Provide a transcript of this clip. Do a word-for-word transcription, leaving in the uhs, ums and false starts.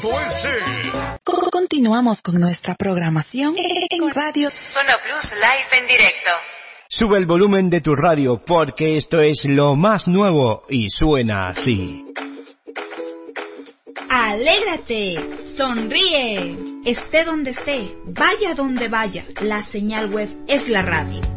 es. Continuamos con nuestra programación en Radio Sonoplus Live en directo. Sube el volumen de tu radio porque esto es lo más nuevo y suena así. Alégrate, sonríe, esté donde esté, vaya donde vaya, la señal web es la radio.